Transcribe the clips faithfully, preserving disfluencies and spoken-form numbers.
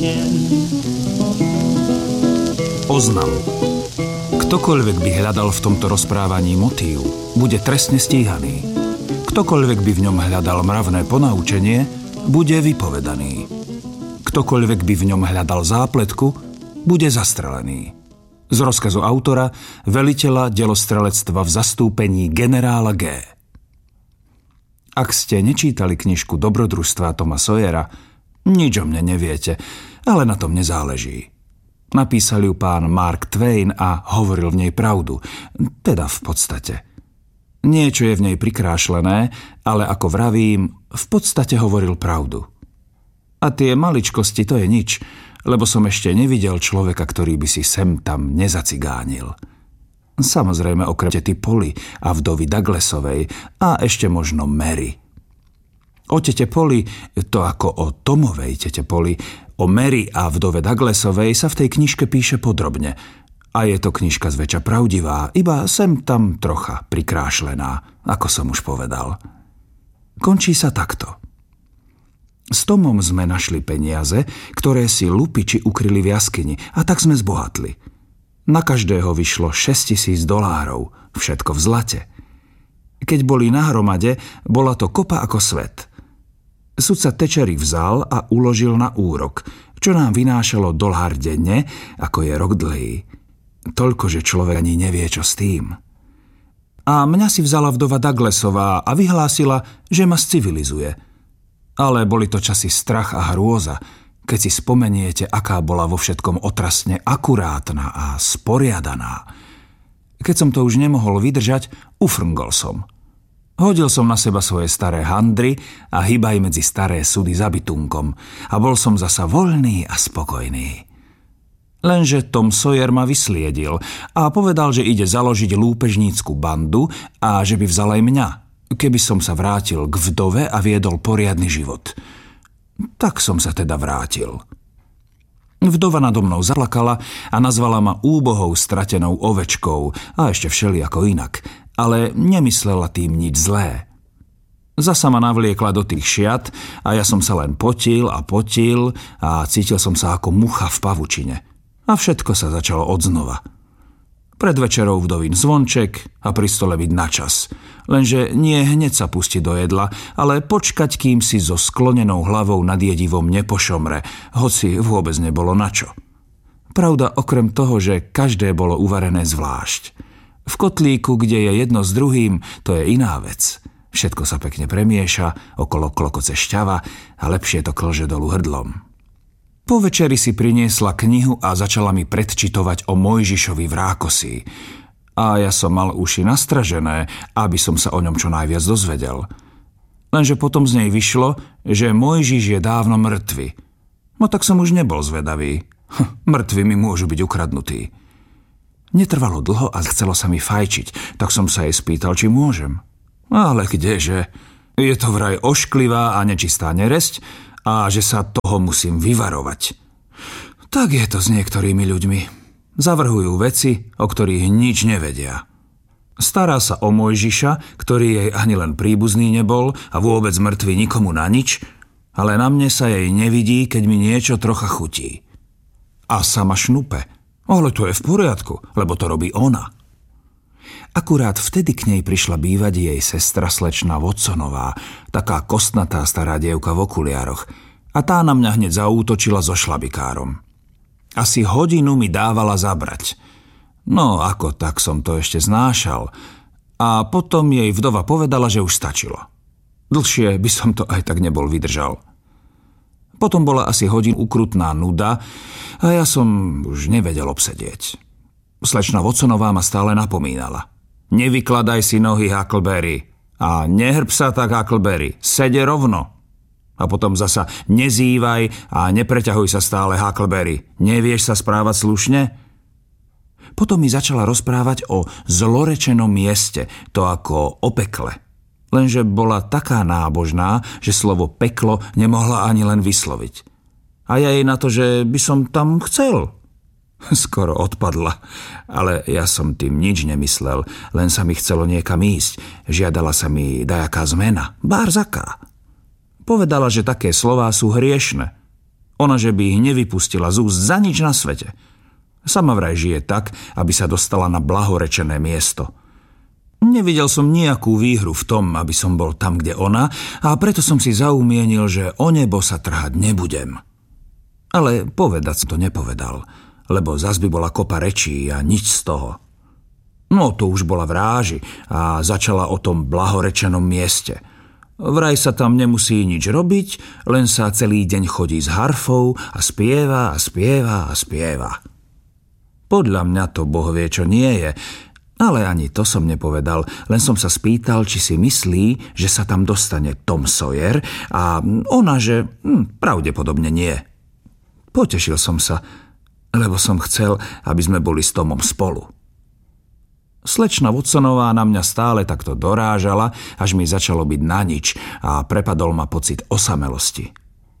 Oznam. Ktokoľvek by hľadal v tomto rozprávaní motív, bude trestne stíhaný. Ktokoľvek by v ňom hľadal mravné ponaučenie, bude vypovedaný. Ktokoľvek by v ňom hľadal zápletku, bude zastrelený. Z rozkazu autora, veliteľa delostrelectva v zastúpení generála G. Ak ste nečítali knižku Dobrodružstva Toma Sawyera, nič o mne neviete, ale na tom nezáleží. Napísal ju pán Mark Twain a hovoril v nej pravdu, teda v podstate. Niečo je v nej prikrášlené, ale ako vravím, v podstate hovoril pravdu. A tie maličkosti to je nič, lebo som ešte nevidel človeka, ktorý by si sem tam nezacigánil. Samozrejme okrem tety Polly a vdovy Douglasovej a ešte možno Mary. O tete Polly, to ako o Tomovej tete Polly, o Mary a vdove Douglasovej sa v tej knižke píše podrobne. A je to knižka zväčša pravdivá, iba sem tam trocha prikrášlená, ako som už povedal. Končí sa takto. S Tomom sme našli peniaze, ktoré si lupiči ukryli v jaskyni, a tak sme zbohatli. Na každého vyšlo šesťtisíc dolárov, všetko v zlate. Keď boli na hromade, bola to kopa ako svet. Sudca Tečery vzal a uložil na úrok, čo nám vynášalo dolár denne, ako je rok dlhý. Toľko, že človek ani nevie, čo s tým. A mňa si vzala vdova Douglasová a vyhlásila, že ma civilizuje. Ale boli to časy strach a hrôza, keď si spomeniete, aká bola vo všetkom otrasne akurátna a sporiadaná. Keď som to už nemohol vydržať, ufrngol som. Hodil som na seba svoje staré handry a hýbaj medzi staré sudy za bytunkom a bol som zasa voľný a spokojný. Lenže Tom Sawyer ma vysliedil a povedal, že ide založiť lúpežnícku bandu a že by vzal aj mňa, keby som sa vrátil k vdove a viedol poriadny život. Tak som sa teda vrátil. Vdova nado mnou zaplakala a nazvala ma úbohou stratenou ovečkou a ešte všelijako inak, ale nemyslela tým nič zlé. Zasa ma navliekla do tých šiat a ja som sa len potil a potil a cítil som sa ako mucha v pavučine. A všetko sa začalo odznova. Pred večerou vdovín zvonček a pri stole byť na čas. Lenže nie hneď sa pustiť do jedla, ale počkať, kým si so sklonenou hlavou nad jedivom nepošomre, hoci vôbec nebolo na čo. Pravda, okrem toho, že každé bolo uvarené zvlášť. V kotlíku, kde je jedno s druhým, to je iná vec. Všetko sa pekne premieša, okolo klokoce šťava a lepšie to klže dolu hrdlom. Po večeri si priniesla knihu a začala mi predčitovať o Mojžišovi v Rákosi. A ja som mal uši nastražené, aby som sa o ňom čo najviac dozvedel. Lenže potom z nej vyšlo, že Mojžiš je dávno mŕtvy. No tak som už nebol zvedavý. Hm, mŕtvi mi môžu byť ukradnutí. Netrvalo dlho a chcelo sa mi fajčiť, tak som sa jej spýtal, či môžem. Ale kdeže? Je to vraj ošklivá a nečistá neresť a že sa toho musím vyvarovať. Tak je to s niektorými ľuďmi. Zavrhujú veci, o ktorých nič nevedia. Stará sa o Mojžiša, ktorý jej ani len príbuzný nebol a vôbec mŕtvy nikomu na nič, ale na mne sa jej nevidí, keď mi niečo trocha chutí. A sama šnupe. Ale to je v poriadku, lebo to robí ona. Akurát vtedy k nej prišla bývať jej sestra slečna Watsonová, taká kostnatá stará dievka v okuliároch, a tá na mňa hneď zaútočila so šlabikárom. Asi hodinu mi dávala zabrať. No ako tak som to ešte znášal. A potom jej vdova povedala, že už stačilo. Dlhšie by som to aj tak nebol vydržal. Potom bola asi hodín ukrutná nuda a ja som už nevedel obsedieť. Slečna Watsonová ma stále napomínala. Nevykladaj si nohy, Huckleberry. A nehrb sa tak, Huckleberry. Sede rovno. A potom zasa nezývaj a nepreťahuj sa stále, Huckleberry. Nevieš sa správať slušne? Potom mi začala rozprávať o zlorečenom mieste, to ako o pekle. Lenže bola taká nábožná, že slovo peklo nemohla ani len vysloviť. A ja jej na to, že by som tam chcel. Skoro odpadla, ale ja som tým nič nemyslel, len sa mi chcelo niekam ísť. Žiadala sa mi dajaká zmena, bárzaká. Povedala, že také slová sú hriešne. Ona, že by ich nevypustila z úst za nič na svete. Sama vraj žije tak, aby sa dostala na blahorečené miesto. Nevidel som nejakú výhru v tom, aby som bol tam, kde ona, a preto som si zaumienil, že o nebo sa trhať nebudem. Ale povedať to nepovedal, lebo zas by bola kopa rečí a nič z toho. No to už bola v ráži a začala o tom blahorečenom mieste. Vraj sa tam nemusí nič robiť, len sa celý deň chodí s harfou a spieva a spieva a spieva. Podľa mňa to Boh vie, čo nie je, ale ani to som nepovedal, len som sa spýtal, či si myslí, že sa tam dostane Tom Sawyer, a ona, že hm, pravdepodobne nie. Potešil som sa, lebo som chcel, aby sme boli s Tomom spolu. Slečna Watsonová na mňa stále takto dorážala, až mi začalo byť na nič a prepadol ma pocit osamelosti.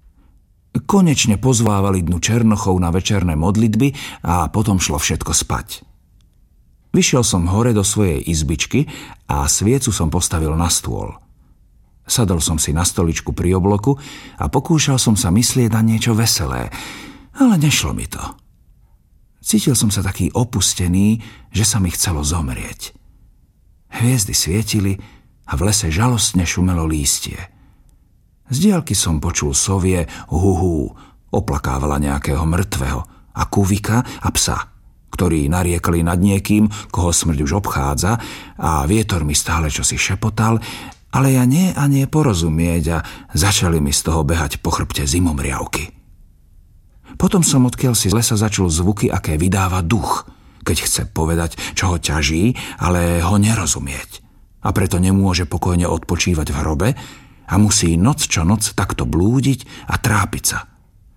Konečne pozvávali dnu Černochov na večerné modlitby a potom šlo všetko spať. Vyšiel som hore do svojej izbičky a sviecu som postavil na stôl. Sadol som si na stoličku pri obloku a pokúšal som sa myslieť na niečo veselé, ale nešlo mi to. Cítil som sa taký opustený, že sa mi chcelo zomrieť. Hviezdy svietili a v lese žalostne šumelo lístie. Z diaľky som počul sovie huhú, oplakávala nejakého mŕtvého, a kuvika a psa, ktorí nariekali nad niekým, koho smrť už obchádza, a vietor mi stále čosi šepotal, ale ja nie a nie porozumieť a začali mi z toho behať po chrbte zimomriavky. Potom som odkiaľ si z lesa začul zvuky, aké vydáva duch, keď chce povedať, čo ho ťaží, ale ho nerozumieť. A preto nemôže pokojne odpočívať v hrobe a musí noc čo noc takto blúdiť a trápiť sa.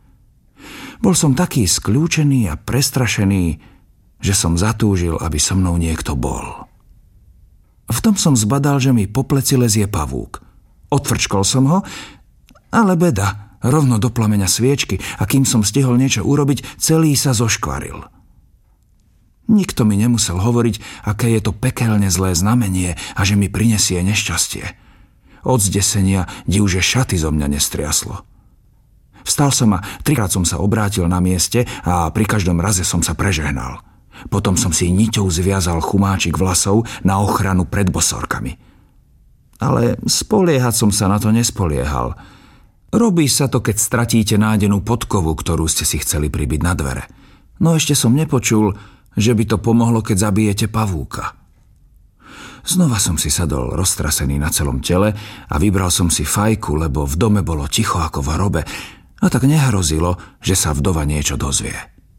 Bol som taký skľúčený a prestrašený, že som zatúžil, aby so mnou niekto bol. V tom som zbadal, že mi po pleci lezie pavúk. Odfrčkol som ho, ale beda, rovno do plameňa sviečky, a kým som stihol niečo urobiť, celý sa zoškvaril. Nikto mi nemusel hovoriť, aké je to pekelne zlé znamenie a že mi prinesie nešťastie. Od zdesenia divže šaty zo mňa nestriaslo. Vstal som a trikrát som sa obrátil na mieste a pri každom raze som sa prežehnal. Potom som si niťou zviazal chumáčik vlasov na ochranu pred bosorkami. Ale spoliehať som sa na to nespoliehal. Robí sa to, keď stratíte nádenú podkovu, ktorú ste si chceli pribiť na dvere. No ešte som nepočul, že by to pomohlo, keď zabijete pavúka. Znova som si sadol roztrasený na celom tele a vybral som si fajku, lebo v dome bolo ticho ako v hrobe, a tak nehrozilo, že sa vdova niečo dozvie.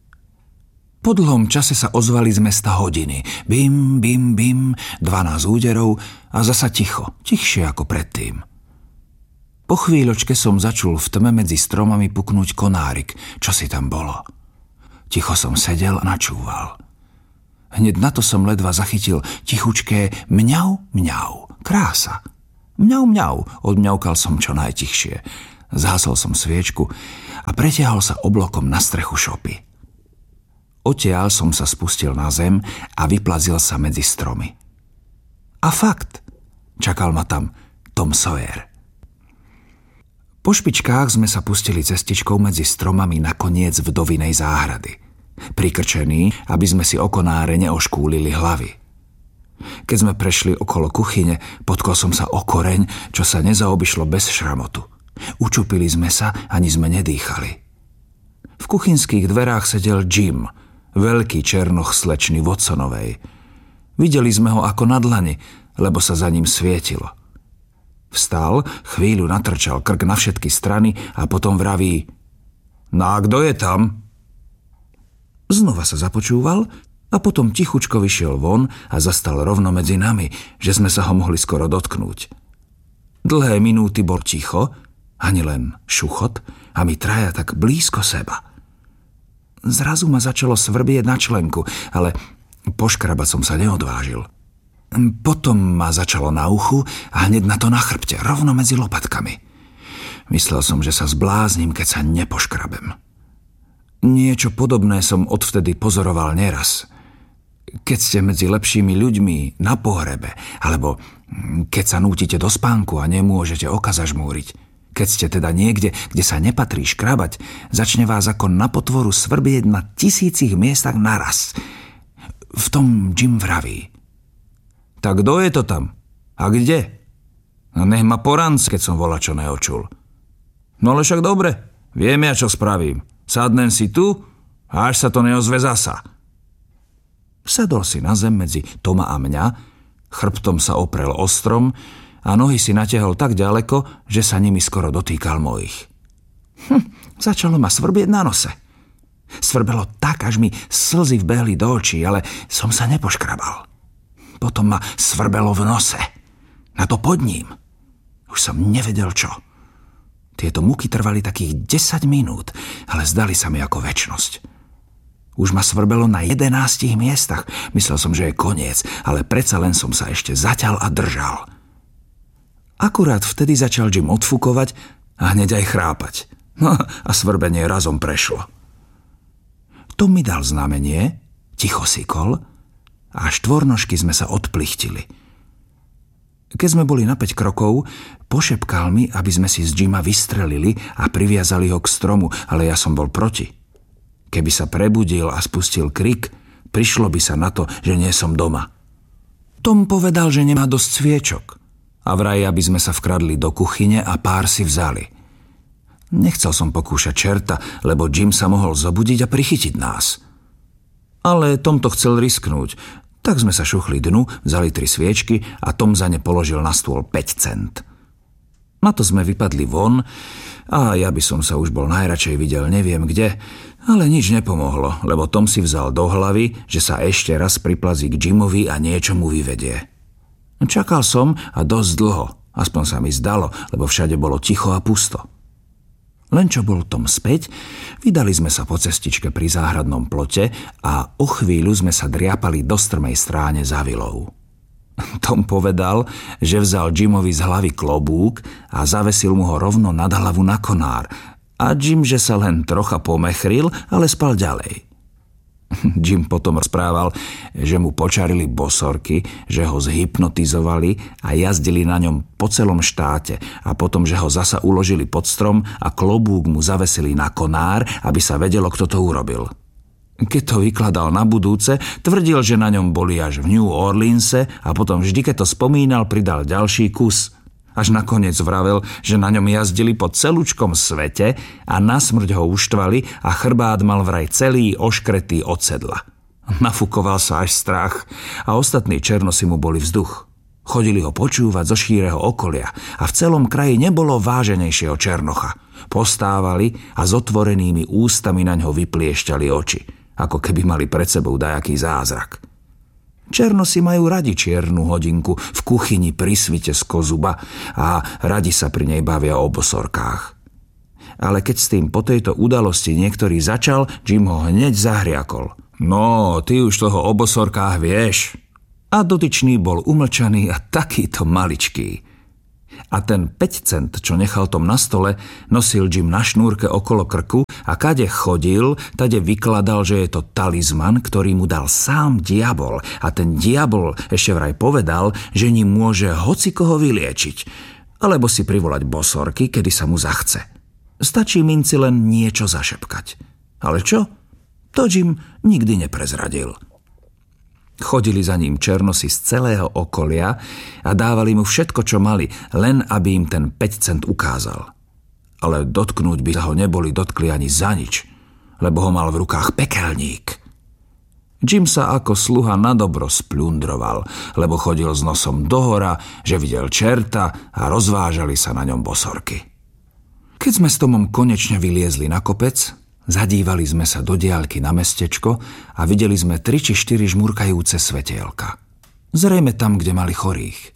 Po dlhom čase sa ozvali z mesta hodiny. Bim, bim, bim, dvanásť úderov a zasa ticho, tichšie ako predtým. Po chvíľočke som začul v tme medzi stromami puknúť konárik, čo si tam bolo. Ticho som sedel a načúval. Hneď na to som ledva zachytil tichučké mňau, mňau, krása. Mňau, mňau, odmňaukal som čo najtichšie. Zhasol som sviečku a pretiahol sa oblokom na strechu šopy. Odtiaľ som sa spustil na zem a vyplazil sa medzi stromy. A fakt, čakal ma tam Tom Sawyer. Po špičkách sme sa pustili cestičkou medzi stromami na koniec vdovinej záhrady. Prikrčení, aby sme si o konáre neoškúlili hlavy. Keď sme prešli okolo kuchyne, potkol som sa o koreň, čo sa nezaobišlo bez šramotu. Učupili sme sa, ani sme nedýchali. V kuchynských dverách sedel Jim, veľký černoch slečny Watsonovej. Videli sme ho ako na dlani, lebo sa za ním svietilo. Vstal, chvíľu natrčal krk na všetky strany a potom vraví: No a kto je tam? Znova sa započúval a potom tichučko vyšiel von a zastal rovno medzi nami, že sme sa ho mohli skoro dotknúť. Dlhé minúty bol ticho, ani len šuchot, a my traja tak blízko seba. Zrazu ma začalo svrbieť na členku, ale poškrabať som sa neodvážil. Potom ma začalo na uchu a hneď na to na chrbte, rovno medzi lopatkami. Myslel som, že sa zbláznim, keď sa nepoškrabem. Niečo podobné som odvtedy pozoroval neraz. Keď ste medzi lepšími ľuďmi na pohrebe, alebo keď sa nútite do spánku a nemôžete oka zažmúriť, Keď ste teda niekde, kde sa nepatrí škrabať, začne vás ako na potvoru svrbieť na tisícich miestach naraz. V tom Jim vraví. Tak kto je to tam? A kde? No nech ma poranc, keď som volačo neočul. No ale však dobre, viem ja, čo spravím. Sadnem si tu a až sa to neozve zasa. Sadol si na zem medzi Toma a mňa, chrbtom sa oprel o strom a nohy si natiahol tak ďaleko, že sa nimi skoro dotýkal mojich. Hm, začalo ma svrbieť na nose. Svrbelo tak, až mi slzy vbehli do očí, ale som sa nepoškrabal. Potom ma svrbelo v nose. Na to pod ním. Už som nevedel čo. Tieto muky trvali takých desať minút, ale zdali sa mi ako večnosť. Už ma svrbelo na jedenástich miestach. Myslel som, že je koniec, ale predsa len som sa ešte zaťal a držal. Akurát vtedy začal Jim odfukovať a hneď aj chrápať. No a svrbenie razom prešlo. Tom mi dal znamenie, ticho sykol a štvornožky sme sa odplichtili. Keď sme boli na päť krokov, pošepkal mi, aby sme si z Jima vystrelili a priviazali ho k stromu, ale ja som bol proti. Keby sa prebudil a spustil krik, prišlo by sa na to, že nie som doma. Tom povedal, že nemá dosť sviečok a vraj, aby sme sa vkradli do kuchyne a pár si vzali. Nechcel som pokúšať čerta, lebo Jim sa mohol zobudiť a prichytiť nás. Ale Tom to chcel risknúť, tak sme sa šuchli dnu, vzali tri sviečky a Tom za ne položil na stôl päť cent. Na to sme vypadli von a ja by som sa už bol najradšej videl neviem kde, ale nič nepomohlo, lebo Tom si vzal do hlavy, že sa ešte raz priplazí k Jimovi a niečo mu vyvedie. Čakal som a dosť dlho, aspoň sa mi zdalo, lebo všade bolo ticho a pusto. Len čo bol Tom späť, vydali sme sa po cestičke pri záhradnom plote a o chvíľu sme sa driapali do strmej stráne za vilou. Tom povedal, že vzal Jimovi z hlavy klobúk a zavesil mu ho rovno nad hlavu na konár a Jim, že sa len trocha pomechril, ale spal ďalej. Jim potom rozprával, že mu počarili bosorky, že ho zhypnotizovali a jazdili na ňom po celom štáte a potom, že ho zasa uložili pod strom a klobúk mu zavesili na konár, aby sa vedelo, kto to urobil. Keď to vykladal na budúce, tvrdil, že na ňom boli až v New Orleanse a potom vždy, keď to spomínal, pridal ďalší kus. Až nakoniec vravel, že na ňom jazdili po celúčkom svete a nasmrť ho uštvali a chrbát mal vraj celý oškretý od sedla. Nafukoval sa až strach a ostatní černosi mu boli vzduch. Chodili ho počúvať zo šíreho okolia a v celom kraji nebolo váženejšieho černocha. Postávali a s otvorenými ústami na ňo vypliešťali oči, ako keby mali pred sebou dajaký zázrak. Černosi majú radi čiernu hodinku v kuchyni pri svite z kozuba a radi sa pri nej bavia o bosorkách. Ale keď s tým po tejto udalosti niektorý začal, Jim ho hneď zahriakol. No, ty už toho o bosorkách vieš. A dotyčný bol umlčaný a takýto maličký. A ten päť cent, čo nechal Tom na stole, nosil Jim na šnúrke okolo krku a kade chodil, tade vykladal, že je to talizman, ktorý mu dal sám diabol. A ten diabol ešte vraj povedal, že ním môže hocikoho vyliečiť, alebo si privolať bosorky, kedy sa mu zachce. Stačí minci len niečo zašepkať. Ale čo? To Jim nikdy neprezradil. Chodili za ním černosi z celého okolia a dávali mu všetko, čo mali, len aby im ten päť cent ukázal. Ale dotknúť by ho neboli dotkli ani za nič, lebo ho mal v rukách pekelník. Jim sa ako sluha na dobro spľundroval, lebo chodil s nosom dohora, že videl čerta a rozvážali sa na ňom bosorky. Keď sme s Tomom konečne vyliezli na kopec, zadívali sme sa do diaľky na mestečko a videli sme tri či štyri žmurkajúce svetielka. Zrejme tam, kde mali chorých.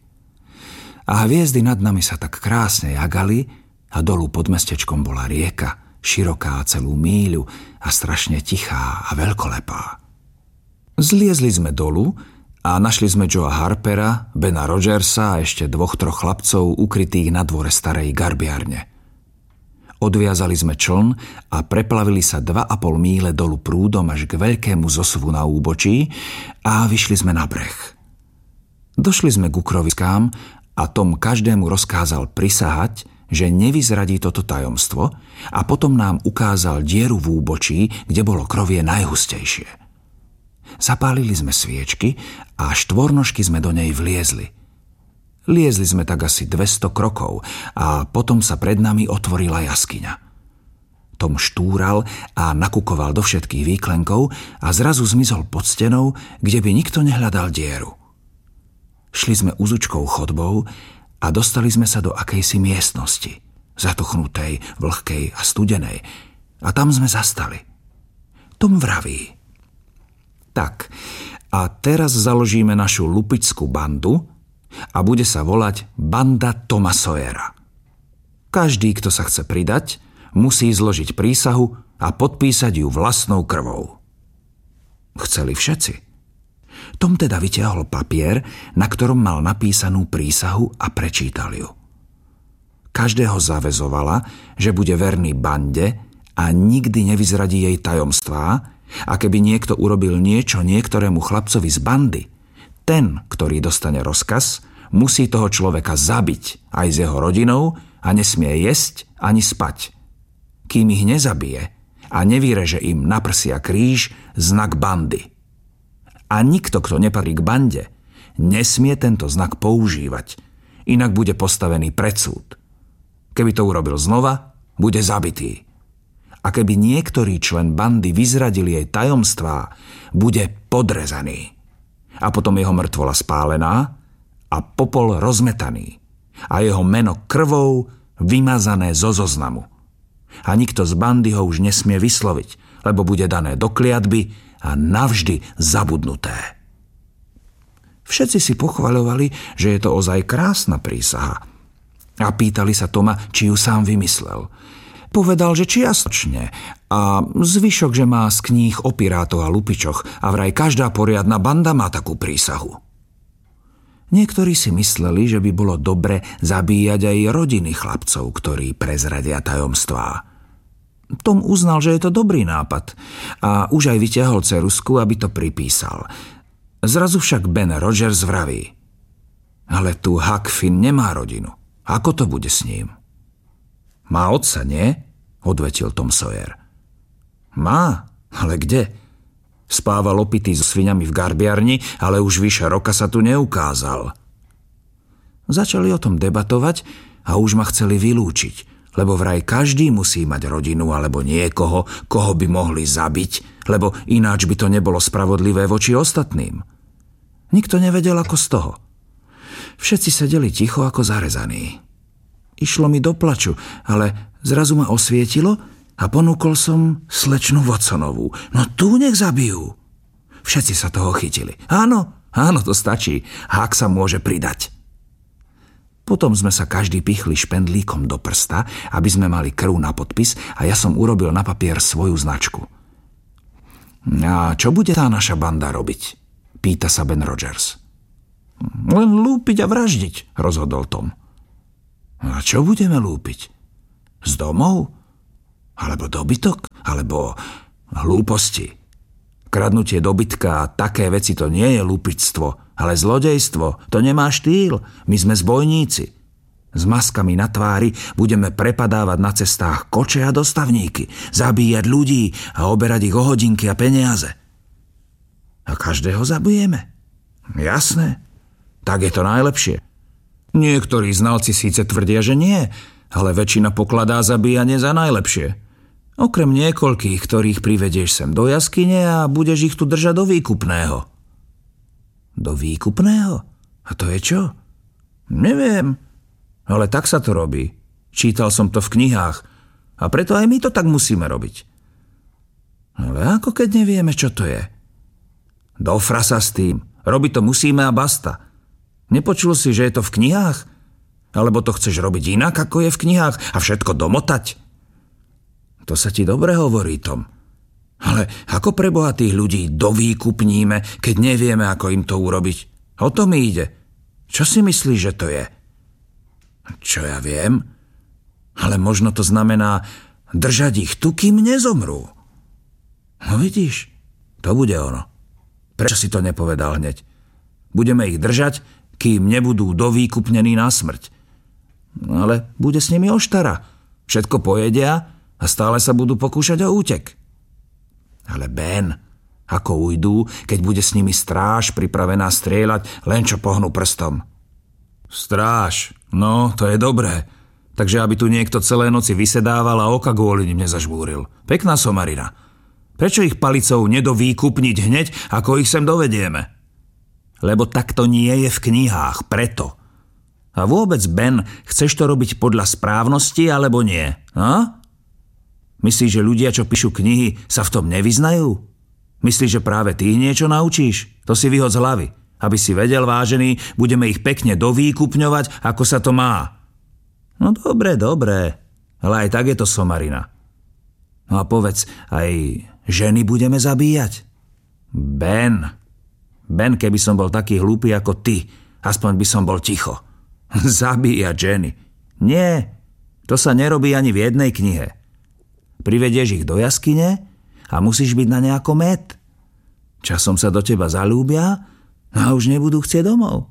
A hviezdy nad nami sa tak krásne jagali a dolu pod mestečkom bola rieka, široká celú míľu a strašne tichá a veľkolepá. Zliezli sme dolu a našli sme Joea Harpera, Bena Rogersa a ešte dvoch, troch chlapcov ukrytých na dvore starej garbiarne. Odviazali sme čln a preplavili sa dva a pol míle dolu prúdom až k veľkému zosuvu na úbočí a vyšli sme na breh. Došli sme k ukroviskám a Tom každému rozkázal prisahať, že nevyzradí toto tajomstvo a potom nám ukázal dieru v úbočí, kde bolo krovie najhustejšie. Zapálili sme sviečky a štvornožky sme do nej vliezli. Liezli sme tak asi dvesto krokov a potom sa pred nami otvorila jaskyňa. Tom štúral a nakukoval do všetkých výklenkov a zrazu zmizol pod stenou, kde by nikto nehľadal dieru. Šli sme uzučkou chodbou a dostali sme sa do akejsi miestnosti, zatuchnutej, vlhkej a studenej. A tam sme zastali. Tom vraví: tak, a teraz založíme našu lupičskú bandu a bude sa volať Banda Toma Sawyera. Každý, kto sa chce pridať, musí zložiť prísahu a podpísať ju vlastnou krvou. Chceli všetci. Tom teda vytiahol papier, na ktorom mal napísanú prísahu a prečítal ju. Každého zaväzovala, že bude verný bande a nikdy nevyzradí jej tajomstvá, a keby niekto urobil niečo niektorému chlapcovi z bandy, ten, ktorý dostane rozkaz, musí toho človeka zabiť aj s jeho rodinou a nesmie jesť ani spať. Kým ich nezabije a nevyreže im na prsia kríž, znak bandy. A nikto, kto nepatrí k bande, nesmie tento znak používať, inak bude postavený pred súd. Keby to urobil znova, bude zabitý. A keby niektorý člen bandy vyzradil jej tajomstvá, bude podrezaný. A potom jeho mŕtvola spálená a popol rozmetaný. A jeho meno krvou vymazané zo zoznamu. A nikto z bandy ho už nesmie vysloviť, lebo bude dané do kliatby a navždy zabudnuté. Všetci si pochvaľovali, že je to ozaj krásna prísaha. A pýtali sa Toma, či ju sám vymyslel. Povedal, že čiastočne a zvyšok, že má z kníh o pirátoch a lupičoch a vraj každá poriadna banda má takú prísahu. Niektorí si mysleli, že by bolo dobre zabíjať aj rodiny chlapcov, ktorí prezradia tajomstvá. Tom uznal, že je to dobrý nápad a už aj vyťahol ceruzku, aby to pripísal. Zrazu však Ben Rogers vraví: ale tu Huck Finn nemá rodinu. Ako to bude s ním? Má otca, nie? Odvetil Tom Sawyer. Má, ale kde? Spával opitý so sviňami v garbiarni, ale už vyše roka sa tu neukázal. Začali o tom debatovať a už ma chceli vylúčiť, lebo vraj každý musí mať rodinu alebo niekoho, koho by mohli zabiť, lebo ináč by to nebolo spravodlivé voči ostatným. Nikto nevedel ako z toho. Všetci sedeli ticho ako zarezaní. Išlo mi do plaču, ale zrazu ma osvietilo a ponúkol som slečnu Watsonovú. No tu nech zabijú. Všetci sa toho chytili. Áno, áno, to stačí. Huck sa môže pridať. Potom sme sa každý pichli špendlíkom do prsta, aby sme mali krv na podpis a ja som urobil na papier svoju značku. A čo bude tá naša banda robiť? Pýta sa Ben Rogers. Len lúpiť a vraždiť, rozhodol Tom. A čo budeme lúpiť? Z domov? Alebo dobytok? Alebo hlúposti? Kradnutie dobytka a také veci to nie je lúpictvo, ale zlodejstvo. To nemá štýl. My sme zbojníci. S maskami na tvári budeme prepadávať na cestách koče a dostavníky, zabíjať ľudí a oberať ich o hodinky a peniaze. A každého zabijeme? Jasné. Tak je to najlepšie. Niektorí znalci síce tvrdia, že nie, ale väčšina pokladá zabíjanie za najlepšie. Okrem niekoľkých, ktorých privedieš sem do jaskyne a budeš ich tu držať do výkupného. Do výkupného? A to je čo? Neviem, ale tak sa to robí. Čítal som to v knihách a preto aj my to tak musíme robiť. Ale ako keď nevieme, čo to je? Do frasa s tým. Robiť to musíme a basta. Nepočul si, že je to v knihách? Alebo to chceš robiť inak, ako je v knihách a všetko domotať? To sa ti dobre hovorí, Tom. Ale ako pre bohatých ľudí dovýkupníme, keď nevieme, ako im to urobiť? O to mi ide. Čo si myslíš, že to je? Čo ja viem? Ale možno to znamená držať ich tu, kým nezomrú. No vidíš, to bude ono. Prečo si to nepovedal hneď? Budeme ich držať, kým nebudú dovýkupnení na smrť. Ale bude s nimi oštara. Všetko pojedia a stále sa budú pokúšať o útek. Ale Ben, ako ujdú, keď bude s nimi stráž pripravená strieľať, len čo pohnú prstom? Stráž, no, to je dobré. Takže aby tu niekto celé noci vysedával a oka kvôli nim nezažbúril. Pekná somarina. Prečo ich palicou nedovýkupniť hneď, ako ich sem dovedieme? Lebo tak to nie je v knihách, preto. A vôbec, Ben, chceš to robiť podľa správnosti, alebo nie? A? Myslíš, že ľudia, čo píšu knihy, sa v tom nevyznajú? Myslíš, že práve ty niečo naučíš? To si vyhod z hlavy. Aby si vedel, vážený, budeme ich pekne dovýkupňovať, ako sa to má. No dobre, dobre. Ale aj tak je to somarina. No a povedz, aj ženy budeme zabíjať? Ben, Ben, keby som bol taký hlúpy ako ty, aspoň by som bol ticho. Zabíjať ženy. Nie, to sa nerobí ani v jednej knihe. Privedieš ich do jaskyne a musíš byť na nejakom med. Časom sa do teba zaľúbia a už nebudú chcieť domov.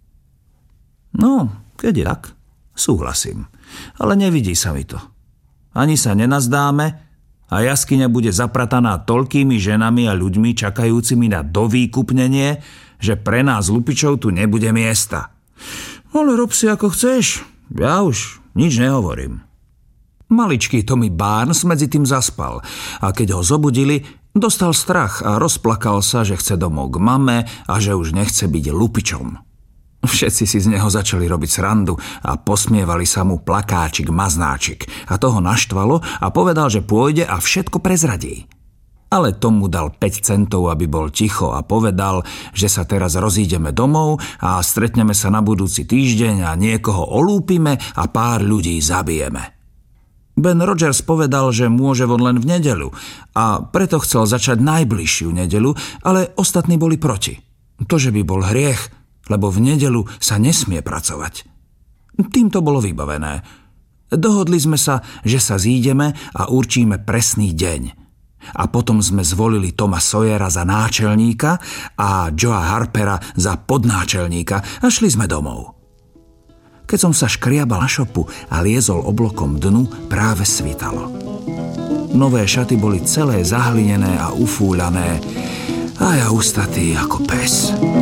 No, keď tak, súhlasím. Ale nevidí sa mi to. Ani sa nenazdáme a jaskyňa bude zaprataná toľkými ženami a ľuďmi čakajúcimi na dovýkupnenie, že pre nás lupičov tu nebude miesta. Ale rob si ako chceš. Ja už nič nehovorím. Maličký Tommy Barnes medzi tým zaspal a keď ho zobudili, dostal strach a rozplakal sa, že chce domov k mame a že už nechce byť lupičom. Všetci si z neho začali robiť srandu a posmievali sa mu plakáčik, maznáčik a toho naštvalo a povedal, že pôjde a všetko prezradí. Ale Tom mu dal päť centov, aby bol ticho a povedal, že sa teraz rozídeme domov a stretneme sa na budúci týždeň a niekoho olúpime a pár ľudí zabijeme. Ben Rogers povedal, že môže von len v nedeľu a preto chcel začať najbližšiu nedeľu, ale ostatní boli proti. To, že by bol hriech, lebo v nedeľu sa nesmie pracovať. Tým to bolo vybavené. Dohodli sme sa, že sa zídeme a určíme presný deň. A potom sme zvolili Toma Sawyera za náčelníka a Joea Harpera za podnáčelníka a šli sme domov. Keď som sa škriabal na šopu a liezol oblokom dnu, práve svítalo. Nové šaty boli celé zahlinené a ufúľané a ja ustatý ako pes.